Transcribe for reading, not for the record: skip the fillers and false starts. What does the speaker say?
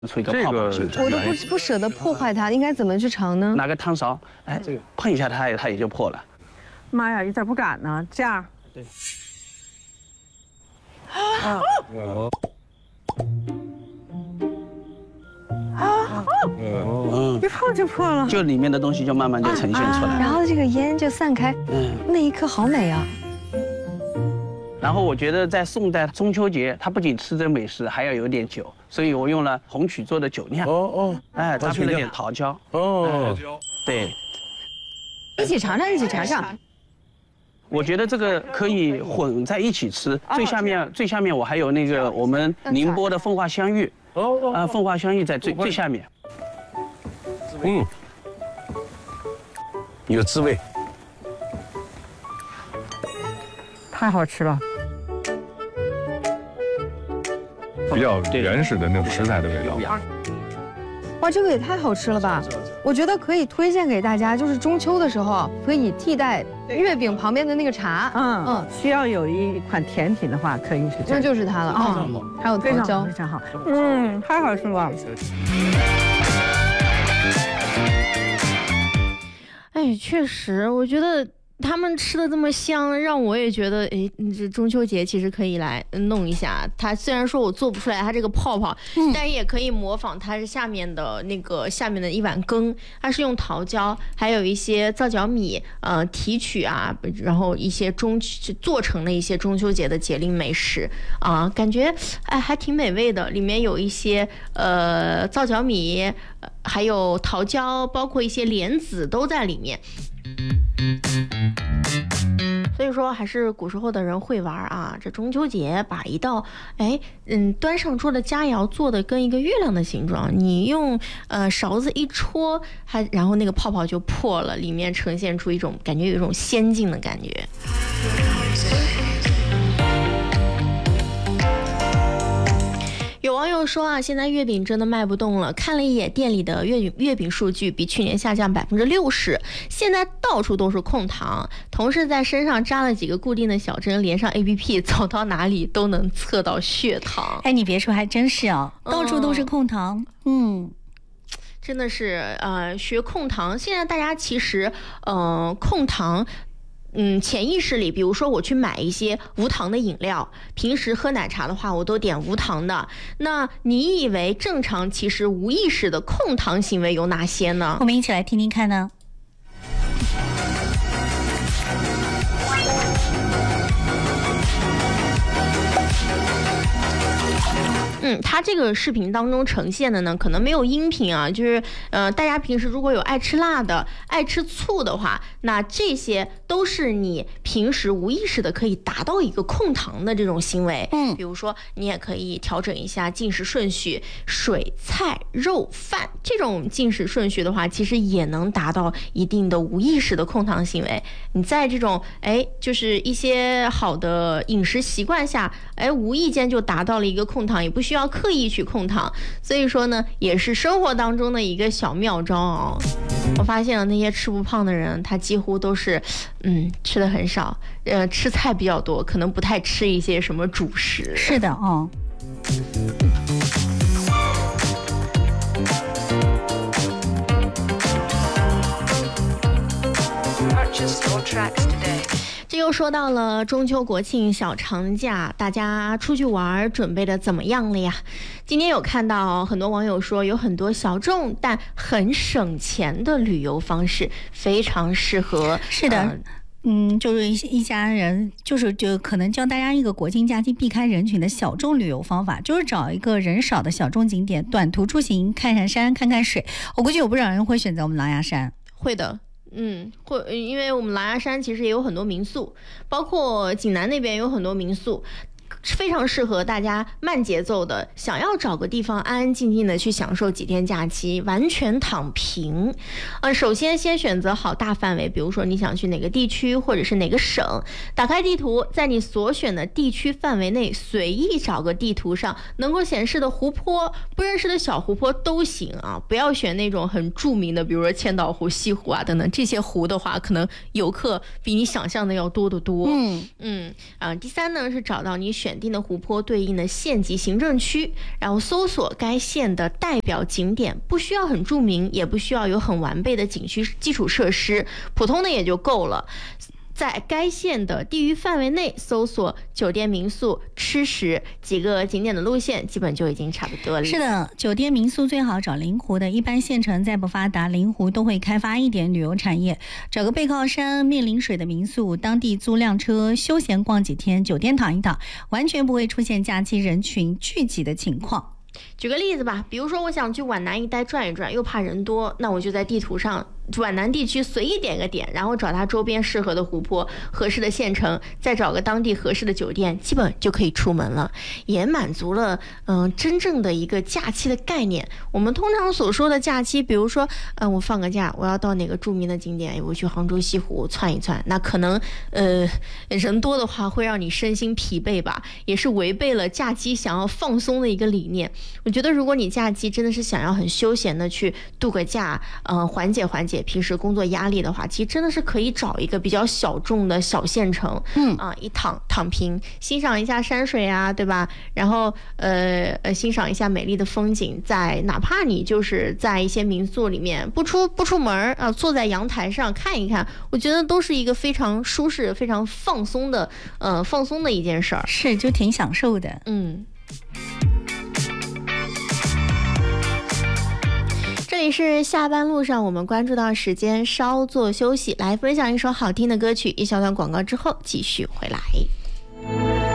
出一个泡泡形状。 我都不舍得破坏它，应该怎么去尝呢？ 拿个汤勺，哎，这个碰一下它也就破了。 妈呀，有点不敢呢。这样。 对。 一碰就破了， 就里面的东西就慢慢就呈现出来， 然后这个烟就散开，那一刻好美啊。 然后我觉得在宋代中秋节，它不仅吃这美食，还要有点酒，所以我用了红曲做的酒酿。哎，搭配了点桃胶。对， 一起尝尝，一起尝尝。 我觉得这个可以混在一起吃。最下面我还有那个我们宁波的凤花香芋。凤花香芋在最下面。 有滋味， 太好吃了。 比较原始的那种食材的味道。 哇，这个也太好吃了吧！我觉得可以推荐给大家，就是中秋的时候可以替代月饼旁边的那个茶。 需要有一款甜品的话，可以是这， 那就是它了啊。还有桃胶， 非常好。太好吃了。 哎，确实，我觉得他们吃的这么香，让我也觉得，哎，这中秋节其实可以来弄一下。它虽然说我做不出来它这个泡泡，但也可以模仿它是下面的一碗羹，它是用桃胶，还有一些皂角米，提取啊，然后一些做成了一些中秋节的节令美食啊，感觉哎还挺美味的。里面有一些皂角米，还有桃胶，包括一些莲子都在里面。所以说还是古时候的人会玩啊，这中秋节把一道端上桌的佳肴做的跟一个月亮的形状，你用勺子一戳，然后那个泡泡就破了，里面呈现出一种感觉，有一种仙境的感觉。有网友说啊，现在月饼真的卖不动了。看了一眼店里的月饼数据，比去年下降60%。现在到处都是控糖，同事在身上扎了几个固定的小针，连上 APP， 走到哪里都能测到血糖。 哎，你别说，还真是哦，到处都是控糖。 真的是学控糖。现在大家其实控糖。潜意识里，比如说我去买一些无糖的饮料，平时喝奶茶的话，我都点无糖的。那你以为正常，其实无意识的控糖行为有哪些呢？ 我们一起来听听看呢。 它这个视频当中呈现的呢，可能没有音频啊，就是大家平时如果有爱吃辣的、爱吃醋的话，那这些都是你平时无意识的可以达到一个控糖的这种行为。比如说你也可以调整一下进食顺序，水菜肉饭这种进食顺序的话，其实也能达到一定的无意识的控糖行为。你在这种就是一些好的饮食习惯下，无意间就达到了一个控糖，也不需要刻意去控糖，所以说呢，也是生活当中的一个小妙招哦。我发现了那些吃不胖的人，他几乎都是，吃的很少，吃菜比较多，可能不太吃一些什么主食。 是的哦。 这又说到了中秋国庆小长假，大家出去玩准备的怎么样了呀？今天有看到很多网友说，有很多小众但很省钱的旅游方式，非常适合。 是的。就是一家人，就可能教大家一个国庆假期避开人群的小众旅游方法，就是找一个人少的小众景点，短途出行，看看山，看看水。我估计有不少人会选择我们狼牙山。 会的。因为我们狼牙山其实也有很多民宿，包括济南那边有很多民宿，非常适合大家慢节奏的，想要找个地方安安静静的去享受几天假期，完全躺平。首先先选择好大范围，比如说你想去哪个地区或者是哪个省，打开地图，在你所选的地区范围内随意找个地图上能够显示的湖泊，不认识的小湖泊都行啊，不要选那种很著名的，比如说千岛湖、西湖啊等等，这些湖的话可能游客比你想象的要多得多。第三呢是找到你选选定的湖泊对应的县级行政区，然后搜索该县的代表景点，不需要很著名，也不需要有很完备的景区基础设施，普通的也就够了。在该县的地域范围内搜索酒店、民宿、吃食几个景点的路线，基本就已经差不多了。 是的，酒店、民宿最好找临湖的，一般县城再不发达，临湖都会开发一点旅游产业，找个背靠山、面临水的民宿，当地租辆车休闲逛几天，酒店躺一躺，完全不会出现假期人群聚集的情况。 举个例子吧，比如说我想去皖南一带转一转，又怕人多，那我就在地图上皖南地区随意点个点，然后找它周边适合的湖泊、合适的县城，再找个当地合适的酒店，基本就可以出门了，也满足了真正的一个假期的概念。我们通常所说的假期，比如说我放个假，我要到哪个著名的景点，我去杭州西湖窜一窜，那可能人多的话会让你身心疲惫吧，也是违背了假期想要放松的一个理念。我觉得如果你假期真的是想要很休闲的去度个假，缓解平时工作压力的话，其实真的是可以找一个比较小众的小县城，一躺平，欣赏一下山水啊，对吧？然后欣赏一下美丽的风景，哪怕你就是在一些民宿里面不出门啊，坐在阳台上看一看，我觉得都是一个非常舒适、非常放松的一件事儿， 是就挺享受的。 这里是下班路上，我们关注到时间稍作休息，来分享一首好听的歌曲，一小段广告之后继续回来。